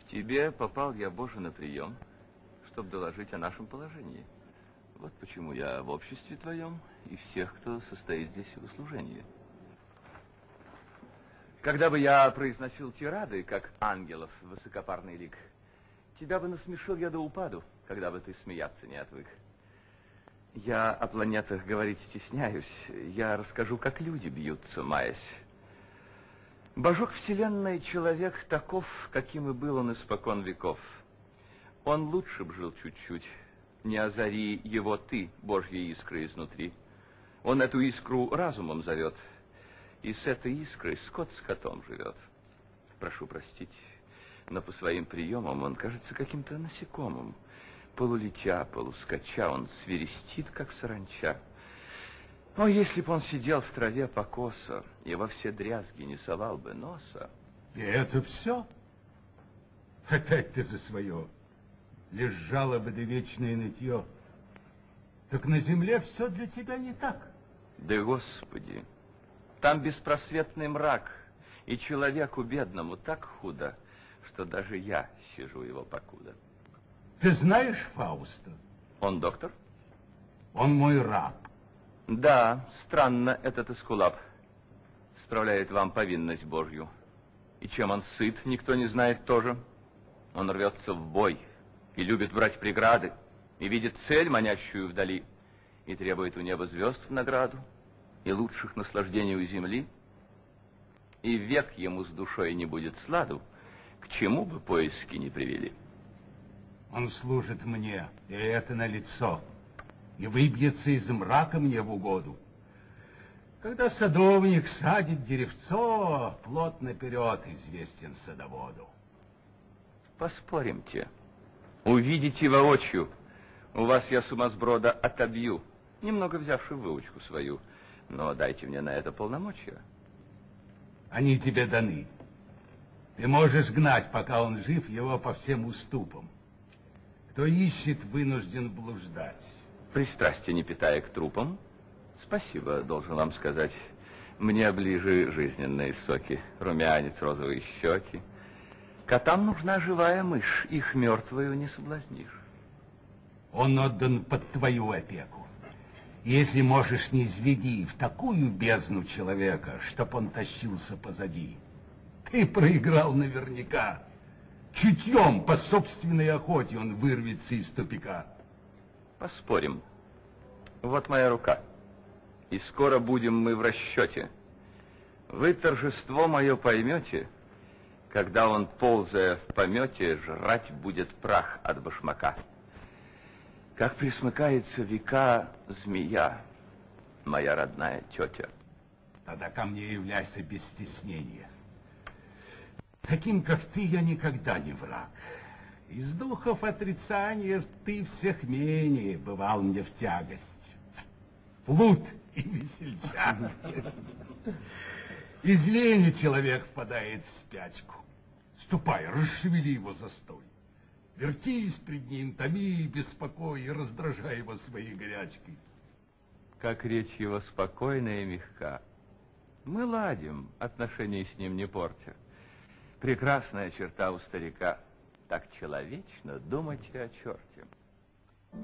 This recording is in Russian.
тебе попал я, Боже, на прием, чтобы доложить о нашем положении. Вот почему я в обществе твоем и всех, кто состоит здесь в услужении. Когда бы я произносил тирады, как ангелов высокопарный лик, тебя бы насмешил я до упаду, когда бы ты смеяться не отвык. Я о планетах говорить стесняюсь, я расскажу, как люди бьются, маясь. Божок Вселенной человек таков, каким и был он испокон веков. Он лучше б жил чуть-чуть, не озари его ты, Божьей искрой изнутри. Он эту искру разумом зовет, и с этой искрой скот с котом живет. Прошу простить, но по своим приемам он кажется каким-то насекомым. Полулетя, полускача, он свирестит, как саранча. О, если б он сидел в траве покосо и во все дрязги не совал бы носа. И это все? Опять ты за свое. Лишь жалобы да вечное нытье. Так на земле все для тебя не так. Да, Господи, там беспросветный мрак, и человеку бедному так худо, что даже я сижу его покуда. Ты знаешь Фауста? Он доктор? Он мой раб. Да, странно, этот эскулап справляет вам повинность Божью. И чем он сыт, никто не знает тоже. Он рвется в бой и любит брать преграды, и видит цель, манящую вдали, и требует у неба звезд в награду, и лучших наслаждений у земли. И век ему с душой не будет сладу, к чему бы поиски не привели. Он служит мне, и это налицо, и выбьется из мрака мне в угоду. Когда садовник садит деревцо, плод наперед известен садоводу. Поспоримте. Увидите воочию. У вас я сумасброда отобью, немного взявши выучку свою, но дайте мне на это полномочия. Они тебе даны. Ты можешь гнать, пока он жив, его по всем уступам. Кто ищет, вынужден блуждать. Пристрастие не питая к трупам, спасибо, должен вам сказать. Мне ближе жизненные соки, румянец, розовые щеки. Котам нужна живая мышь, их мертвую не соблазнишь. Он отдан под твою опеку. Если можешь, не изведи в такую бездну человека, чтоб он тащился позади. Ты проиграл наверняка. Чутьем по собственной охоте он вырвется из тупика. Поспорим. Вот моя рука. И скоро будем мы в расчете. Вы торжество мое поймете, когда он, ползая в помете, жрать будет прах от башмака. Как присмыкается века змея, моя родная тетя. Тогда ко мне являйся без стеснения. Таким, как ты, я никогда не враг. Из духов отрицания ты всех менее бывал мне в тягость. Плут и весельчак. Из лени человек впадает в спячку. Ступай, расшевели его застой. Вертись пред ним, томи, беспокой и раздражай его своей горячкой. Как речь его спокойная и мягка. Мы ладим, отношения с ним не портя. Прекрасная черта у старика. Так человечно думать и о черте.